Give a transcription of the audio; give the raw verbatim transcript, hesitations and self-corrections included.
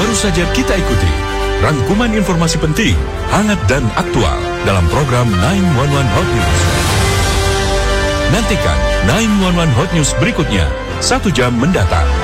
Baru saja kita ikuti rangkuman informasi penting, hangat dan aktual dalam program sembilan satu satu Hot News. Nantikan sembilan satu satu Hot News berikutnya, satu jam mendatang.